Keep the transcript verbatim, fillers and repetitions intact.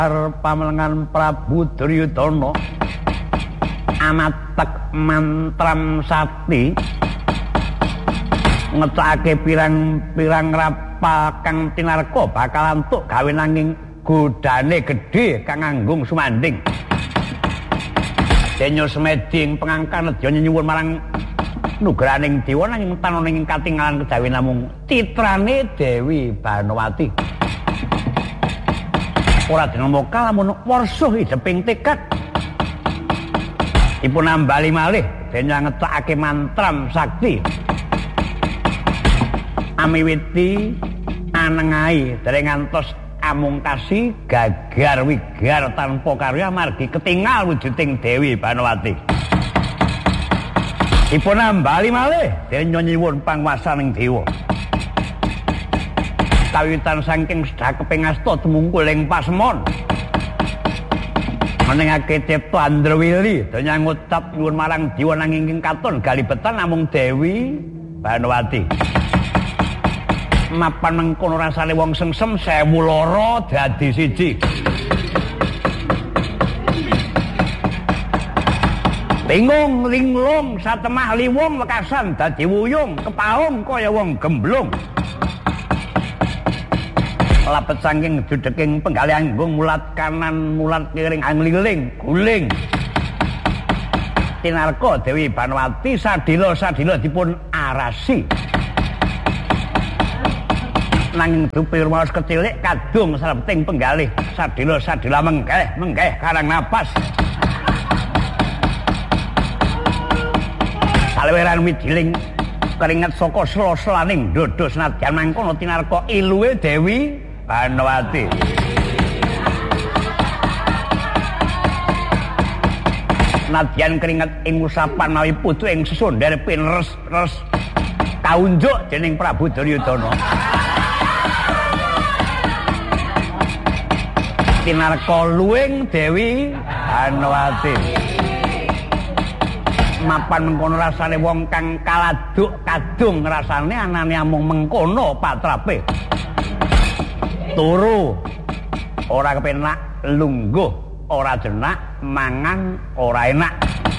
Pamenengan Prabu Duryudana amatek mantram sakti ngecake pirang-pirang rapa kang tinarka bakal antuk gawe nanging godane gedhe kang anggung sumanding denyo semeding pengangkan nedya nyuwun marang nugraning dewa nanging tanoning katingalan kejawi namung citrane Dewi Banowati ora dinemoka lamun warsa hideping tekad ipun nambali malih dene ngetakake mantram sakti amiwiti anengai dereng ngantos amungkasi gagar wigar tanpa karya margi ketingal wujuding Dewi Banowati ipun nambali malih dene nyuwun pangwasaning dewa kawitan saking sedakeping asta tumungkuling pasemon menengake cipta Andrawili donya ngucap nyuwun marang dewa nanging ing katon galibetan namung Dewi Banowati mapan mengkono rasane wong sengsem sewu lara dadi siji bingung linglung satemah liwung wekasan dadi wuyung kepaung kaya wong gemblung lapet saking judeking penggali anggung mulat kanan mulat kiring angliling guling tinarka Dewi Banowati sadila-sadila dipun arasi nanging dupi rumaos kecilik kadung salebeting penggali sadila-sadila menggeh menggeh karang napas saleweran wijiling keringet saka sela-selaning dodo senadyan mangkono tinarka iluwe Dewi Banowati nadyan keringet ing usapan mawi putu ing sesonder pinres-res kaunjuk dening Prabu Duryudana tinarka luwing Dewi Banowati mapan mengkono rasane wong kang kaladuk kadung rasane anane amung mengkono patrape turu ora kepenak lungguh ora jenak mangan ora enak